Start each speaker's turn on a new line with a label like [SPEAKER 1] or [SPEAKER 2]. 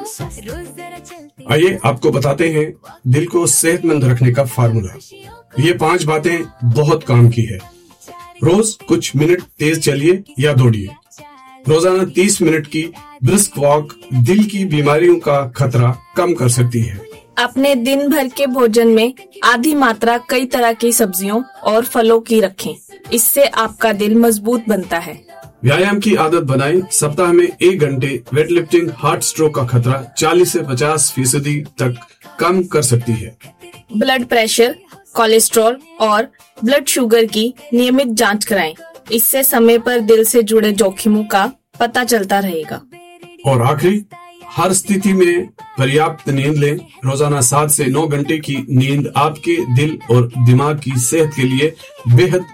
[SPEAKER 1] आइए आपको बताते हैं दिल को सेहतमंद रखने का फार्मूला। ये 5 बातें बहुत काम की है। रोज कुछ मिनट तेज चलिए या दौड़िए। रोजाना 30 मिनट की ब्रिस्क वॉक दिल की बीमारियों का खतरा कम कर सकती है।
[SPEAKER 2] अपने दिन भर के भोजन में आधी मात्रा कई तरह की सब्जियों और फलों की रखें। इससे आपका दिल मजबूत बनता है।
[SPEAKER 1] व्यायाम की आदत बनाएं। सप्ताह में 1 घंटे वेटलिफ्टिंग हार्ट स्ट्रोक का खतरा 40 से 50% तक कम कर सकती है।
[SPEAKER 2] ब्लड प्रेशर, कोलेस्ट्रॉल और ब्लड शुगर की नियमित जांच कराएं। इससे समय पर दिल से जुड़े जोखिमों का पता चलता रहेगा।
[SPEAKER 1] और आखिरी, हर स्थिति में पर्याप्त नींद लें। रोजाना 7 से 9 घंटे की नींद आपके दिल और दिमाग की सेहत के लिए बेहद